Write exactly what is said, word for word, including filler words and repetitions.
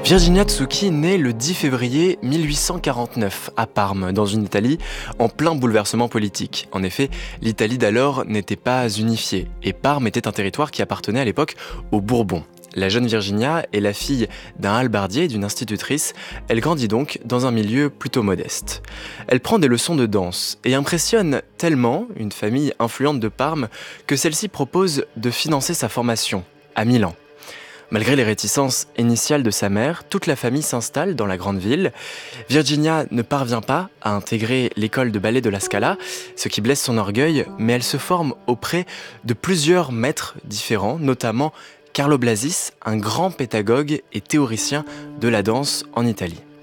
Virginia Tsuki naît le dix février mille huit cent quarante-neuf à Parme, dans une Italie en plein bouleversement politique. En effet, l'Italie d'alors n'était pas unifiée et Parme était un territoire qui appartenait à l'époque aux Bourbons. La jeune Virginia est la fille d'un hallebardier et d'une institutrice. Elle grandit donc dans un milieu plutôt modeste. Elle prend des leçons de danse et impressionne tellement une famille influente de Parme que celle-ci propose de financer sa formation à Milan. Malgré les réticences initiales de sa mère, toute la famille s'installe dans la grande ville. Virginia ne parvient pas à intégrer l'école de ballet de la Scala, ce qui blesse son orgueil, mais elle se forme auprès de plusieurs maîtres différents, notamment Carlo Blasis, un grand pédagogue et théoricien de la danse en Italie.